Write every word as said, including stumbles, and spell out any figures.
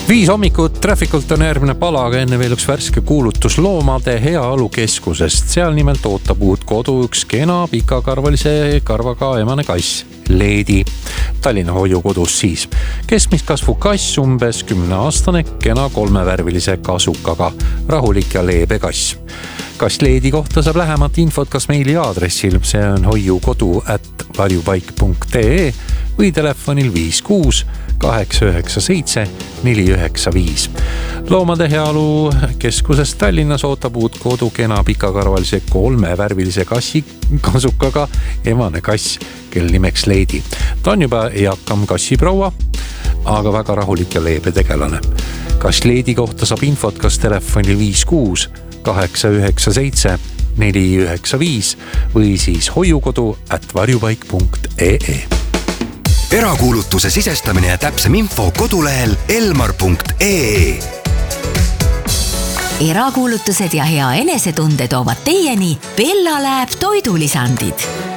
Viis hommikut Trafficult on järgmine pala, aga enne veel üks värske kuulutus Loomade Heaolu Keskusest. Seal nimelt ootab uut kodu üks kena pikakarvalise karvaga emane kass, Leedi. Tallinna hoiukodus siis. Keskmist kasvu kass, umbes kümneaastane, kena kolmevärvilise kasukaga, rahulik ja leebe kass. Kas Leedi kohta saab lähemat infot kas meili aadressil, see on hoiukodu at varjupaik punkt ee või telefonil viis kuus kaheksa üheksa seitse neli üheksa viis. Loomade Heaolu Keskusest Tallinnas ootab uut kodu kena pikakarvalise kolmevärvilise kassi kasukaga emane kass, kel nimeks Leedi. Ta on juba eakam kassiproua, aga väga rahulik ja leebe tegelane. Kas Leedi kohta saab infot kas telefonil viis kuus kaheksa üheksa seitse neli üheksa viis või siis hoiukodu at varjupaik punkt ee. Erakuulutuse sisestamine ja täpsem info kodulehel elmar punkt ee. Erakuulutused ja hea enesetunde toovad teieni Bella Lab toidulisandid.